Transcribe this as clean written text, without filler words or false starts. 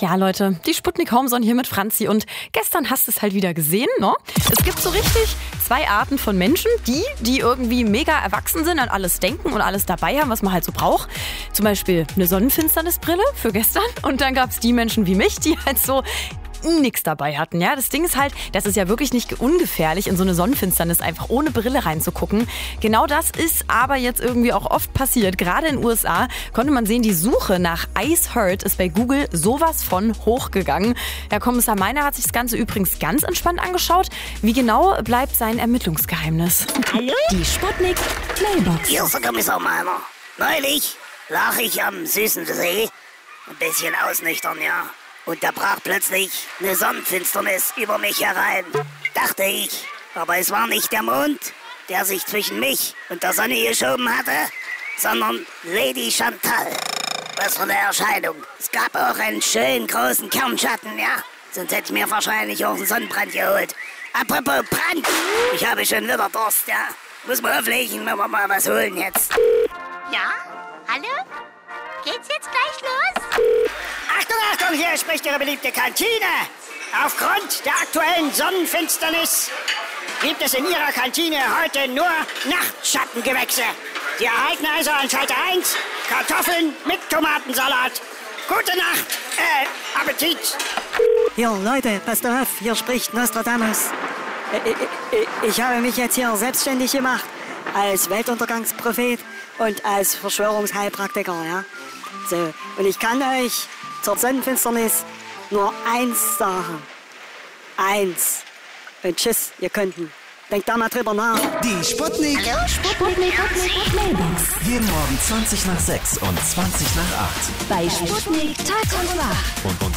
Ja, Leute, die Sputnik Homezone hier mit Franzi und gestern hast du es halt wieder gesehen, ne? Es gibt so richtig zwei Arten von Menschen, die irgendwie mega erwachsen sind, an alles denken und alles dabei haben, was man halt so braucht. Zum Beispiel eine Sonnenfinsternisbrille für gestern und dann gab es die Menschen wie mich, die halt so nichts dabei hatten. Ja, das Ding ist halt, das ist ja wirklich nicht ungefährlich, in so eine Sonnenfinsternis einfach ohne Brille reinzugucken. Genau das ist aber jetzt irgendwie auch oft passiert. Gerade in den USA konnte man sehen, die Suche nach Ice Hurt ist bei Google sowas von hochgegangen. Herr Kommissar Meiner hat sich das Ganze übrigens ganz entspannt angeschaut. Wie genau bleibt sein Ermittlungsgeheimnis? Hallo? Die Sputnik Playbox. Hier ist der Kommissar Meiner. Neulich lag ich am süßen See, ein bisschen ausnüchtern, ja. Und da brach plötzlich eine Sonnenfinsternis über mich herein, dachte ich. Aber es war nicht der Mond, der sich zwischen mich und der Sonne geschoben hatte, sondern Lady Chantal. Was für eine Erscheinung. Es gab auch einen schönen großen Kernschatten, ja. Sonst hätte ich mir wahrscheinlich auch einen Sonnenbrand geholt. Apropos Brand, ich habe schon wieder Durst, ja. Muss mal auflegen, wenn wir mal was holen jetzt. Ja? Hallo? Geht's jetzt gleich los? Achtung, Achtung, hier spricht Ihre beliebte Kantine. Aufgrund der aktuellen Sonnenfinsternis gibt es in Ihrer Kantine heute nur Nachtschattengewächse. Sie erhalten also an Schalter 1 Kartoffeln mit Tomatensalat. Gute Nacht, Appetit. Hier, Leute, passt auf, hier spricht Nostradamus. Ich habe mich jetzt hier selbstständig gemacht als Weltuntergangsprophet und als Verschwörungsheilpraktiker, ja. So, und ich kann euch zur Sonnenfinsternis nur eins sagen. Eins. Und tschüss, ihr Könnten. Denkt da mal drüber nach. Die Sputnik. Hallo, Sputnik Playbox. Jeden Morgen 20 nach 6 und 20 nach 8. Bei Sputnik Tag und Nacht. Und